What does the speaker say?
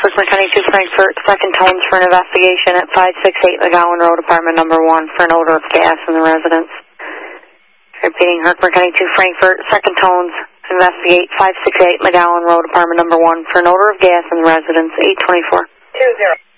Herkimer County 2 Frankfort, second tones for an investigation at 568 McGowan Road, apartment number 1, for an odor of gas in the residence. Repeating, Herkimer County 2 Frankfort, second tones, investigate 568 McGowan Road, apartment number 1, for an odor of gas in the residence, 824. 20.